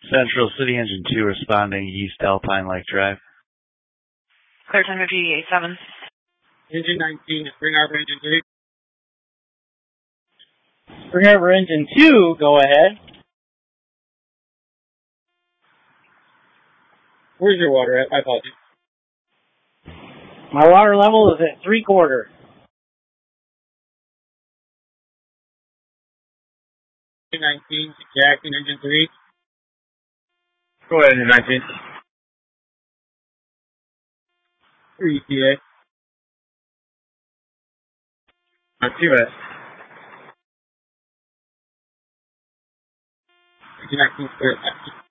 Central City Engine 2 responding East Alpine Lake Drive. Clear 1050-87. Engine 19, Spring Arbor Engine 3. Spring Arbor Engine 2, go ahead. Where's your water at? I apologize. My water level is at 3/4. Engine 19, Jackson Engine 3. Go ahead, Engine 19. 3 ETA. Not too bad. Engine 19, clear.